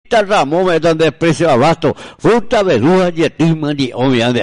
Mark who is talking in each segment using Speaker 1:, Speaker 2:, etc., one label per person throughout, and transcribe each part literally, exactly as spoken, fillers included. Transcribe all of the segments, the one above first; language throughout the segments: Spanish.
Speaker 1: Ita Ramón me dan de precio abasto, fruta, verdura, yetima, ni obviamente.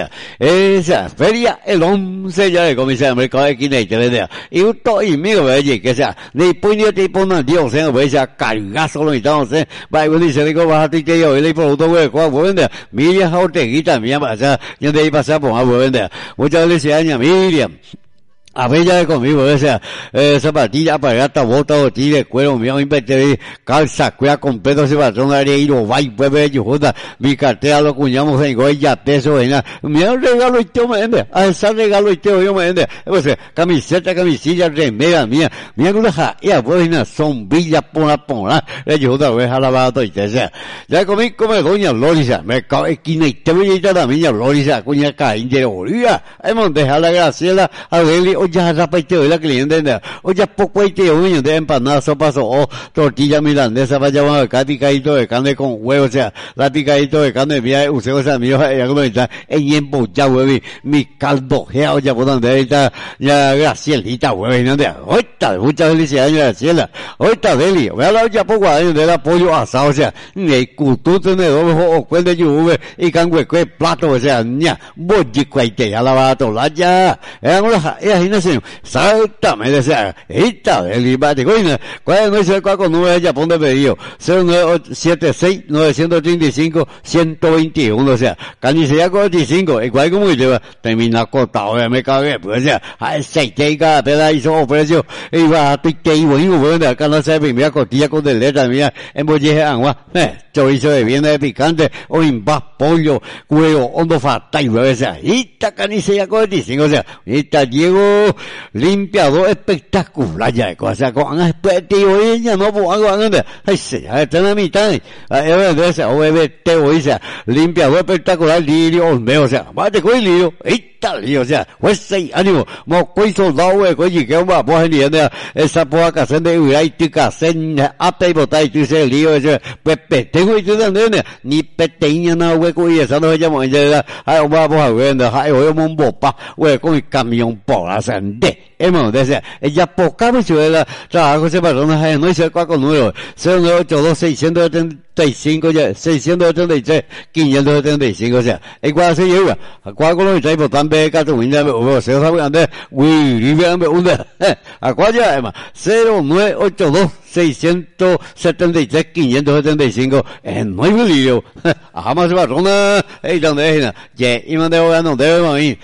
Speaker 1: Esa feria el once ya de comisión de mercado de quince y tres y un to y mil veces que sea, ni puño te ponen Dios, se ve esa cargazo lo estamos, va y dice, digo, baja ti que yo, y le producto de cuál vende, Miriam Orteguita, mi amada, yo de ahí pasar por algo vende, muchas veces años, Miriam. A bella de conmigo, o sea, eh, zapatilla, apagata, bota, botilla de cuero, mío, invertir, calza, cuida completo, ese patrón, areiro, vai, puede, yo, joda, mi cartera, lo cuñamos en goya, peso, venga, mira, regalo y te me vende, a ese regalo y te yo me vende, pues, camiseta, camisilla, remera, mía, mira, una jaea, pues, una sombrilla, pona, pona, yo, joda, voy a lavar todo y te sea, ya comí, come, doña Lorisa, me cago, esquina y te voy a ir a la niña Lorisa, cuña, caín, de Bolivia, hemos dejado la Graciela, a verle, oye, rapa y te doy la cliente, oye, poco y te doy de empanada, sopa, o tortilla milanesa, para llamar acá, picadito de carne con huevo, o sea, la picadito de carne, mía, usted, o sea, mío, ya como está, en embollado, huevo, mi caldo, ya, oye, por donde está, ya, Gracielita, huevo, y no te, ahorita, muchas felicidades, Graciela, ahorita, Deli, voy a hablar ya poco años del apoyo asado, o sea, ni culto, tenedor, o cuel de yuve, y cangueque, plato, o sea, ña, bollico, y te, ya la va a tolar, ya, ya, ya, ya, exactamente, o sea, esta del libate, coña, cuál no dice cuál con número de Japón de pedido, cero nueve siete seis nueve tres cinco uno cero dos uno, o sea, carnicería cuarenta y cinco, y cuál como que lleva, termina cortado, ya me cagué, pues, o sea, aceite y cada pedazo o precio, y va y te y bonito, bueno, acá no se primera costilla con deleta, mira, en bolleje agua, eh, chorizo de viene de picante, o imba, pollo, cuero, hondo fatal, o sea, esta carnicería cuarenta y cinco, o sea, esta Diego, limpiador espectacular ya, o sea, con expectativo y ya no puedo algo ande, ay sí, está en la mitad, ay, o sea, o te o sea, limpiador espectacular, lirio, olmeo, o sea, bate con el lirio, esta lío, o sea, pues sí, ánimo, mo coi soldado, güey, coi que va, pues entiende, esa poca casa de uráitica, sen, apta y botar y tú dices el lío, ese, pues petengo y tú también, ni peteña na, güey, y esa no se llama, ya, ay, vamos a ver, ay, voy a un bopa, güey, con el camión por la sende, hemos, decía, ella poca vez yo era, trabajo ese patrón, no hice cuatro números, cero nueve ocho dos seiscientos setenta y cinco, seiscientos setenta y tres, quinientos setenta y cinco, o sea, el cual se lleva, a cuál con los trae tan de Cataluña, o sea, sabe ande, uy, vive una, a cuál ya, además, cero nueve ocho dos seiscientos setenta y tres, quinientos setenta y cinco, en nueve lío, jamás se patrona, ey, donde es, ye, y mande voy a no debe mami,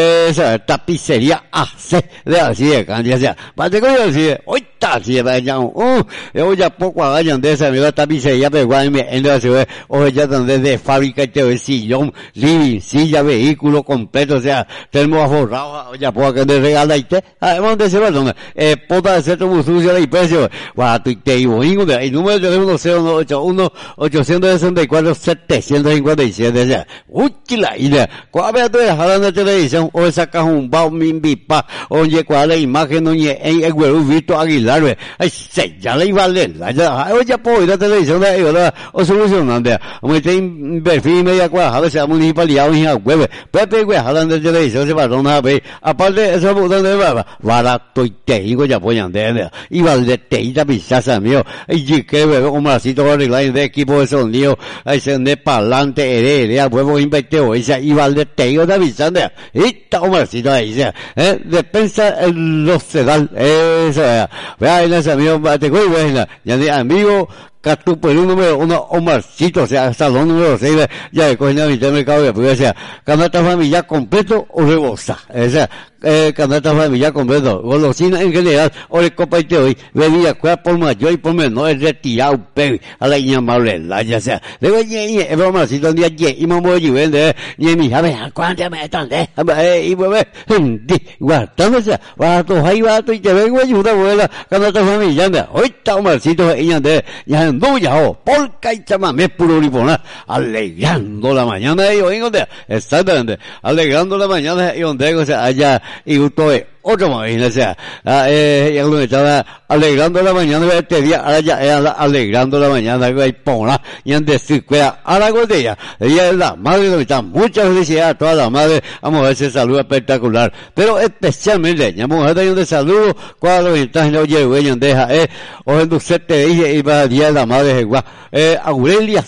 Speaker 1: esa tapicería A C, de así de candia, o sea, pate con así de, hoy está así de allá, uh, yo ya poco hagan de esa, mira tapicería, pero igual me endo así, o ya donde de fábrica y te ve sillón, living, silla, vehículo completo, o sea, termo aforrado, ya puedo que te regala y te, además de ese perdón, eh, pota de centro muy sucio y precio, guato y te digo, el número de teléfono cero nueve ocho uno ochocientos sesenta y cuatro setecientos cincuenta y siete, o sea, uy, la idea, cuál vez te dejaron de televisión, o sacas un bao, min, bipa, oye, cuál la imagen, oye, en el güero, Vito Aguilar, ay, se, ya le iba a leer, ya, oye, puedo ir a televisión, o solucionando, como te perfil media cuajada, sea municipalidad, o hija, hueve, pepe, güey, jalan de televisión, se patrón, a ver, aparte, eso, donde va, barato y te digo, ya apoyan de, y valde te, y tapizaza, mío, y que, güey, un marcito, arreglar de equipo de sonido, ahí se ande pa'lante, heredea, huevo, inventeo, y se, y valde te digo, tapizando, y está un marcito ahí, se, eh, despensa, los sedal, eso, vea, en ese amigo, te güey, güey, ya de amigo, Catu por un número uno, Omarcito, o sea, salón número seis, ya de coger a mitad del mercado de apoyo, o sea, canasta familiar completo o rebosa, o sea, eh, canasta familiar completo, golosina en general, o de copa y te doy, bebida, cuida por mayor y por menor, es retirado, baby, a la inamable, la ya sea, le voy a ir, es Omarcito, un día, y mamá, y vende, y mi hija, vea, cuánto me están, eh, y bebé, guardando, o sea, barato, ahí barato, y te vengo a ayudar, abuela, canasta familiar, hoy está Omarcito, y ande, ya no ya oh, polka y chamamé puro ripona, alegrando la mañana de ellos, ¿en exactamente, alegrando la mañana de ellos, o sea, allá, y ustedes, otro más, o sea, eh, ya lo estaba alegrando la mañana de este día, ahora ya era alegrando la mañana de Pona, y en decir, cuida, a la gotella, ella es la madre de está muchas felicidades a todas las madres, vamos a ver ese saludo espectacular, pero especialmente, ya mujer de un saludo, cuando estás en oye, güey, deja, eh, o en tu set te dije, y va a día de la madre de Jehová, eh, Aurelia